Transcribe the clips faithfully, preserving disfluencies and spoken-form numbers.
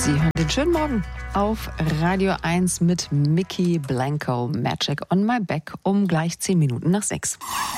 Sie hören den schönen Morgen auf Radio eins mit Mickey Blanco, Magic on My Back, um gleich zehn Minuten nach sechs.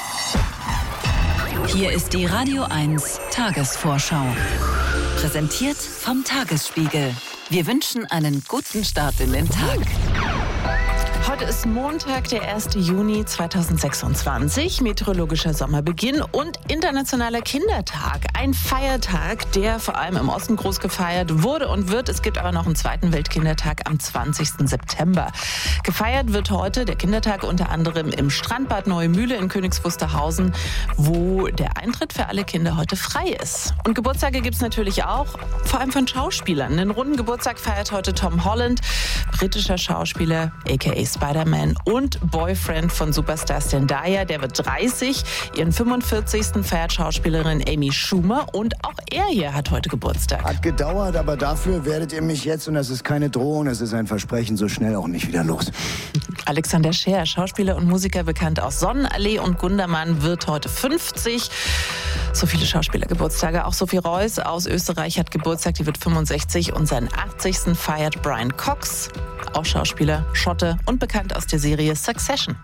Hier ist die Radio eins Tagesvorschau. Präsentiert vom Tagesspiegel. Wir wünschen einen guten Start in den Tag. Heute ist Montag, der erste Juni zweitausendsechsundzwanzig, meteorologischer Sommerbeginn und internationaler Kindertag. Ein Feiertag, der vor allem im Osten groß gefeiert wurde und wird. Es gibt aber noch einen zweiten Weltkindertag am zwanzigsten September. Gefeiert wird heute der Kindertag unter anderem im Strandbad Neue Mühle in Königs Wusterhausen, wo der Eintritt für alle Kinder heute frei ist. Und Geburtstage gibt es natürlich auch, vor allem von Schauspielern. Den runden Geburtstag feiert heute Tom Holland, britischer Schauspieler, aka Spider-Man und Boyfriend von Superstar Zendaya, der wird dreißig. Ihren fünfundvierzigsten feiert Schauspielerin Amy Schumer und auch er hier hat heute Geburtstag. Hat gedauert, aber dafür werdet ihr mich jetzt, und das ist keine Drohung, das ist ein Versprechen, so schnell auch nicht wieder los. Alexander Scheer, Schauspieler und Musiker, bekannt aus Sonnenallee und Gundermann, wird heute fünfzig. So viele Schauspielergeburtstage. Auch Sophie Reuss aus Österreich hat Geburtstag, die wird fünfundsechzig. Und seinen achtzigsten feiert Brian Cox, auch Schauspieler, Schotte und bekannt aus der Serie Succession.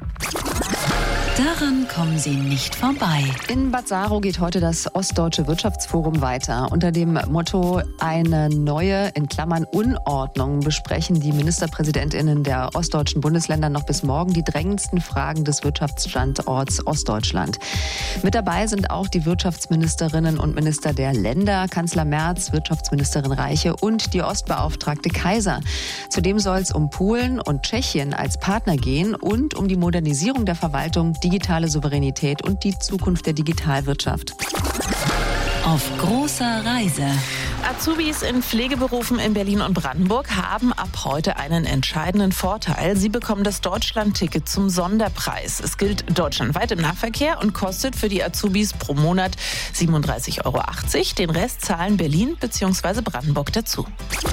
Daran kommen Sie nicht vorbei. In Bad Saro geht heute das Ostdeutsche Wirtschaftsforum weiter. Unter dem Motto eine neue, in Klammern Unordnung, besprechen die MinisterpräsidentInnen der ostdeutschen Bundesländer noch bis morgen die drängendsten Fragen des Wirtschaftsstandorts Ostdeutschland. Mit dabei sind auch die Wirtschaftsministerinnen und Minister der Länder, Kanzler Merz, Wirtschaftsministerin Reiche und die Ostbeauftragte Kaiser. Zudem soll es um Polen und Tschechien als Partner gehen und um die Modernisierung der Verwaltung, digitale Souveränität und die Zukunft der Digitalwirtschaft. Auf großer Reise. Azubis in Pflegeberufen in Berlin und Brandenburg haben ab heute einen entscheidenden Vorteil. Sie bekommen das Deutschland-Ticket zum Sonderpreis. Es gilt deutschlandweit im Nahverkehr und kostet für die Azubis pro Monat siebenunddreißig Euro achtzig. Den Rest zahlen Berlin bzw. Brandenburg dazu.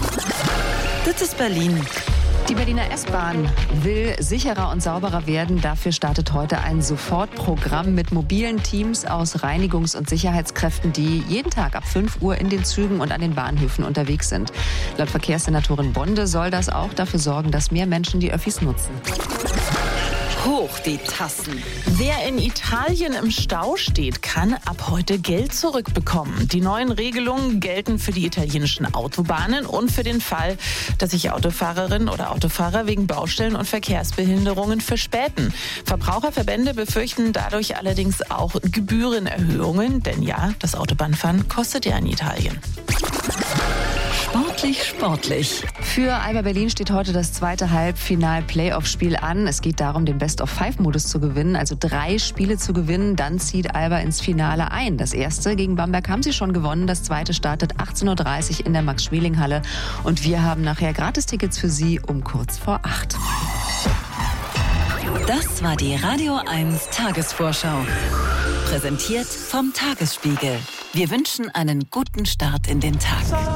Das ist Berlin. Die Berliner S-Bahn will sicherer und sauberer werden. Dafür startet heute ein Sofortprogramm mit mobilen Teams aus Reinigungs- und Sicherheitskräften, die jeden Tag ab fünf Uhr in den Zügen und an den Bahnhöfen unterwegs sind. Laut Verkehrssenatorin Bonde soll das auch dafür sorgen, dass mehr Menschen die Öffis nutzen. Hoch die Tassen. Wer in Italien im Stau steht, kann ab heute Geld zurückbekommen. Die neuen Regelungen gelten für die italienischen Autobahnen und für den Fall, dass sich Autofahrerinnen oder Autofahrer wegen Baustellen und Verkehrsbehinderungen verspäten. Verbraucherverbände befürchten dadurch allerdings auch Gebührenerhöhungen, denn ja, das Autobahnfahren kostet ja in Italien. Sportlich, sportlich. Für Alba Berlin steht heute das zweite Halbfinal-Playoff-Spiel an. Es geht darum, den Best-of-Five-Modus zu gewinnen, also drei Spiele zu gewinnen. Dann zieht Alba ins Finale ein. Das erste gegen Bamberg haben sie schon gewonnen. Das zweite startet achtzehn Uhr dreißig in der Max-Schmeling-Halle. Und wir haben nachher Gratistickets für Sie um kurz vor acht. Das war die Radio eins Tagesvorschau. Präsentiert vom Tagesspiegel. Wir wünschen einen guten Start in den Tag.